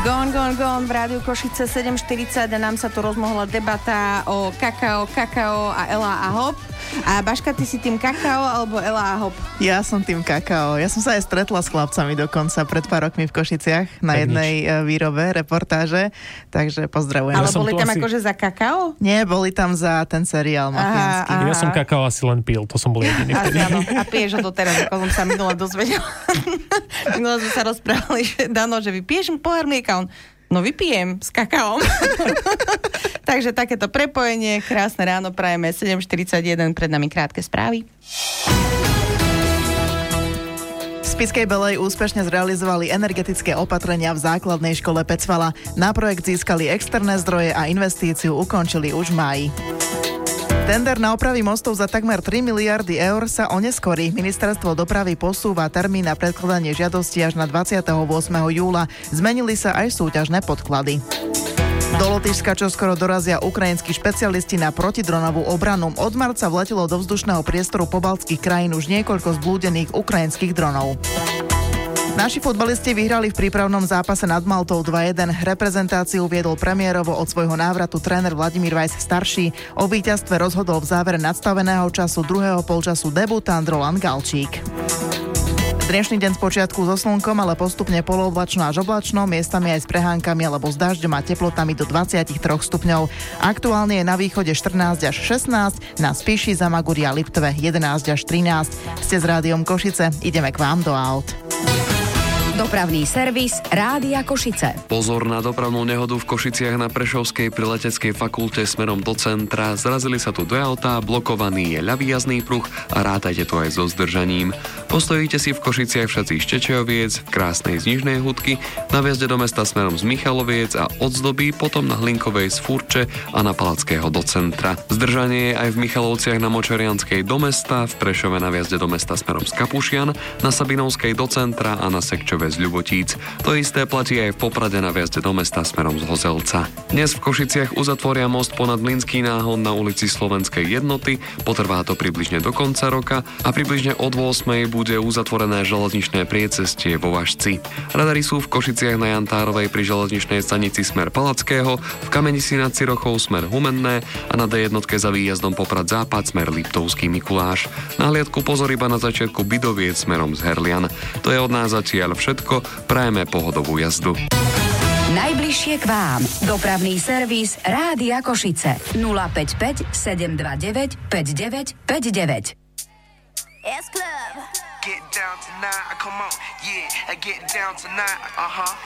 Gone v Rádiu Košice 7:40 a nám sa tu rozmohla debata o kakao a Ela a Hop. A Baška, ty si tým kakao alebo Ela a Hop? Ja som tým kakao. Ja som sa aj stretla s chlapcami dokonca pred pár rokmi v Košiciach na jednej výrobe, reportáže, takže pozdravujem. Ale boli tam akože za kakao? Nie, boli tam za ten seriál mafiánsky. Ja som kakao asi len pil, to som bol jediný vtedy. A piješ ho doteraz, ako som sa minule dozvedela. Minule sme sa rozprávali, že Dano, že vypiješ pohár mlieka, no vypijem s kakaom. Takže takéto prepojenie, krásne ráno prajeme, 7:41, pred nami krátke správy. V Spišskej Belej úspešne zrealizovali energetické opatrenia v základnej škole Pecvala. Na projekt získali externé zdroje a investíciu ukončili už v máji. Tender na opravy mostov za takmer 3 miliardy eur sa oneskorí. Ministerstvo dopravy posúva termín na predkladanie žiadosti až na 28. júla. Zmenili sa aj súťažné podklady. Do Lotyšska čoskoro dorazia ukrajinskí špecialisti na protidronovú obranu. Od marca vletelo do vzdušného priestoru pobaltských krajín už niekoľko zblúdených ukrajinských dronov. Naši futbalisti vyhrali v prípravnom zápase nad Maltou 2-1. Reprezentáciu viedol premiérovo od svojho návratu tréner Vladimír Vajs starší. O víťazstve rozhodol v závere nadstaveného času druhého polčasu debutant Roland Galčík. Dnešný deň spočiatku so slnkom, ale postupne polooblačno až oblačno, miestami aj s prehánkami alebo s dažďom a teplotami do 23 stupňov. Aktuálne je na východe 14 až 16, na Spiši, Zamaguri a Liptove 11 až 13. Ste s Rádiom Košice, ideme k vám do aut. Dopravný servis Rádia Košice. Pozor na dopravnú nehodu v Košiciach na Prešovskej pri leteckej fakulte smerom do centra. Zrazili sa tu dve autá, blokovaný je ľavý jazdný pruh a rátajte tu aj so zdržaním. Postojíte si v Košiciach všetci z Čečejoviec, v krásnej z Nižnej Hudky, na vjazde do mesta smerom z Michaloviec a Odzdobí, potom na Hlinkovej z Furče a na Palackého do centra. Zdržanie je aj v Michalovciach na Močerianskej do mesta, v Prešove na vjazde do mesta smerom z Kapušian, na Sabinovskej do centra a na Sekčove z Ľubotíc. To isté platí aj v Poprade na vjazde do mesta smerom z Hozelca. Dnes v Košiciach uzatvoria most ponad Mlynský náhon na ulici Slovenskej jednoty, potrvá to približne do konca roka a približne od 8. bude uzatvorené železničné priecestie vo Važci. Radary sú v Košiciach na Jantárovej pri železničnej stanici smer Palackého, v Kamenici nad Cirochou smer Humenné a na D1 za výjazdom Poprad západ smer Liptovský Mikuláš. Na hliadku pozor iba na začiatku Bidoviec smerom z Herlian. To je od nás zatiaľ všetko, prajeme pohodovú jazdu. Najbližšie k vám. Dopravný servis Rádia Košice 055 729 5959. S Club. Get down tonight, come on, yeah, get down tonight,